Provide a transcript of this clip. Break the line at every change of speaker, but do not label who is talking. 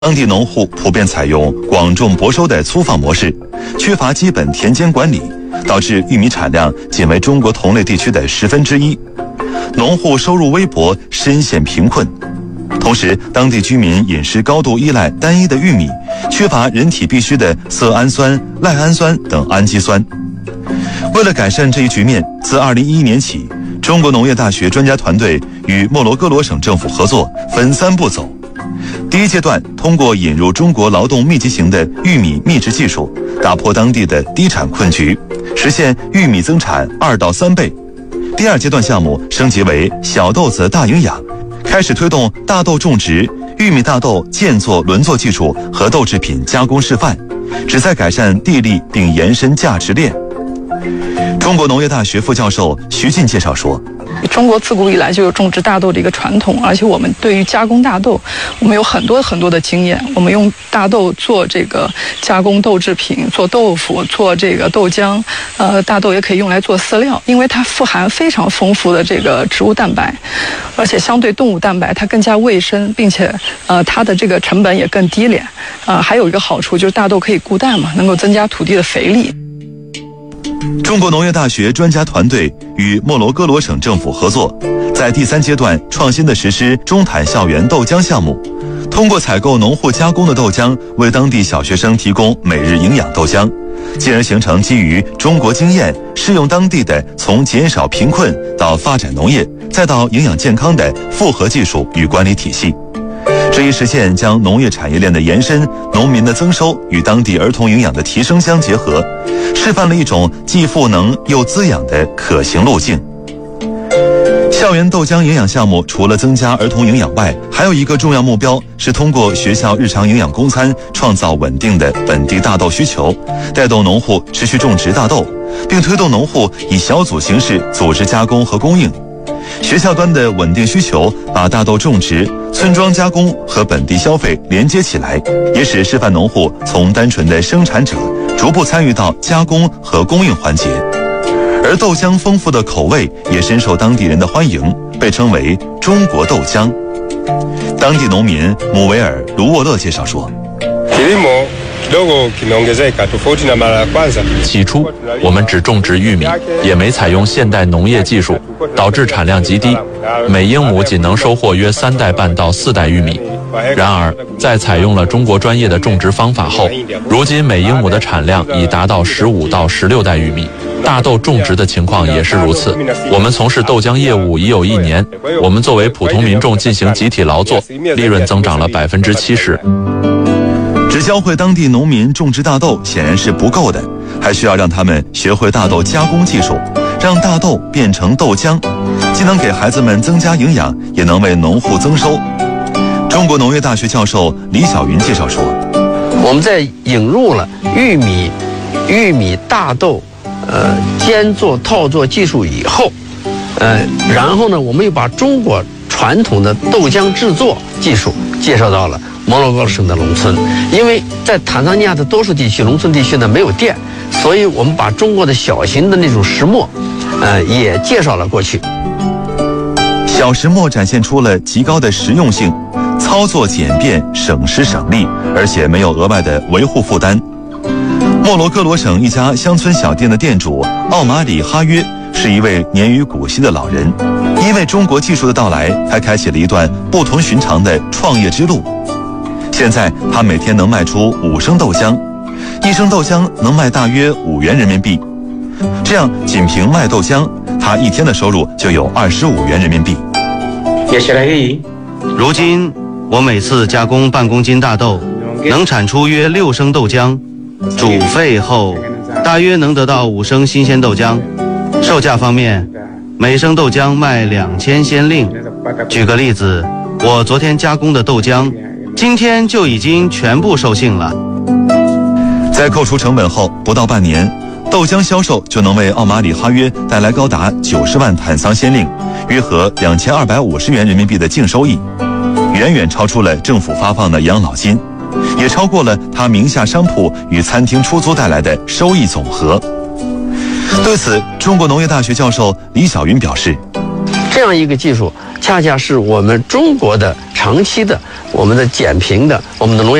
当地农户普遍采用广种薄收的粗放模式，缺乏基本田间管理，导致玉米产量仅为中国同类地区的1/10，农户收入微薄，深陷贫困。同时，当地居民饮食高度依赖单一的玉米，缺乏人体必需的色氨酸、赖氨酸等氨基酸。为了改善这一局面，自2011年起，中国农业大学专家团队与莫罗哥罗省政府合作，分3步走。第一阶段，通过引入中国劳动密集型的玉米密植技术，打破当地的低产困局，实现玉米增产2到3倍。第二阶段项目升级为小豆子大营养，开始推动大豆种植、玉米大豆间作轮作技术和豆制品加工示范，旨在改善地力并延伸价值链。中国农业大学副教授徐进介绍说，
中国自古以来就有种植大豆的一个传统，而且我们对于加工大豆，我们有很多的经验。我们用大豆做这个加工豆制品，做豆腐，做这个豆浆。大豆也可以用来做饲料，因为它富含非常丰富的这个植物蛋白，而且相对动物蛋白它更加卫生，并且它的这个成本也更低廉。还有一个好处就是大豆可以固氮嘛，能够增加土地的肥力。
中国农业大学专家团队与莫罗哥罗省政府合作，在第3阶段创新的实施中坦校园豆浆项目，通过采购农户加工的豆浆，为当地小学生提供每日营养豆浆，进而形成基于中国经验、适用当地的从减少贫困到发展农业再到营养健康的复合技术与管理体系。这一实现将农业产业链的延伸、农民的增收与当地儿童营养的提升相结合，示范了一种既赋能又滋养的可行路径。校园豆浆营养项目除了增加儿童营养外，还有一个重要目标是通过学校日常营养供餐，创造稳定的本地大豆需求，带动农户持续种植大豆，并推动农户以小组形式组织加工和供应。学校端的稳定需求把大豆种植、村庄加工和本地消费连接起来，也使示范农户从单纯的生产者逐步参与到加工和供应环节。而豆浆丰富的口味也深受当地人的欢迎，被称为中国豆浆。当地农民姆维尔·卢沃勒介绍说，
起初我们只种植玉米，也没采用现代农业技术，导致产量极低，每英亩仅能收获约3袋半到4袋玉米。然而在采用了中国专业的种植方法后，如今每英亩的产量已达到15到16袋玉米。大豆种植的情况也是如此。我们从事豆浆业务已有1年，我们作为普通民众进行集体劳作，利润增长了70%。
只教会当地农民种植大豆显然是不够的，还需要让他们学会大豆加工技术，让大豆变成豆浆，既能给孩子们增加营养，也能为农户增收。中国农业大学教授李晓云介绍说，
我们在引入了玉米大豆间作套作技术以后，然后呢，我们又把中国传统的豆浆制作技术介绍到了摩洛哥省的农村。因为在坦桑尼亚的多数地区，农村地区呢没有电，所以我们把中国的小型的那种石磨，也介绍了过去。
小石磨展现出了极高的实用性，操作简便、省时省力，而且没有额外的维护负担。莫罗哥罗省一家乡村小店的店主奥马里哈约是一位年逾古稀的老人，因为中国技术的到来，他开启了一段不同寻常的创业之路。现在他每天能卖出5升豆浆，1升豆浆能卖大约5元人民币。这样仅凭卖豆浆，他一天的收入就有25元人民币。
如今我每次加工半公斤大豆，能产出约6升豆浆，煮沸后大约能得到5升新鲜豆浆。售价方面，每升豆浆卖2000先令。举个例子，我昨天加工的豆浆，今天就已经全部售罄了。
在扣除成本后，不到半年，豆浆销售就能为奥马里哈约带来高达90万坦桑先令，约合2250元人民币的净收益，远远超出了政府发放的养老金，也超过了他名下商铺与餐厅出租带来的收益总和。对此，中国农业大学教授李晓云表示，
这样一个技术恰恰是我们中国的长期的我们的减贫的我们的农业